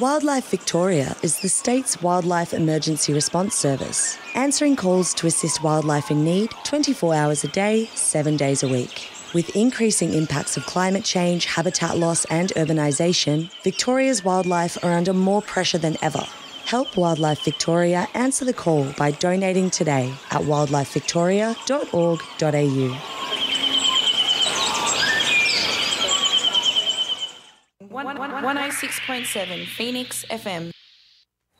Wildlife Victoria is the state's wildlife emergency response service, answering calls to assist wildlife in need 24 hours a day, 7 days a week. With increasing impacts of climate change, habitat loss and urbanisation, Victoria's wildlife are under more pressure than ever. Help Wildlife Victoria answer the call by donating today at wildlifevictoria.org.au. 106.7 Phoenix FM.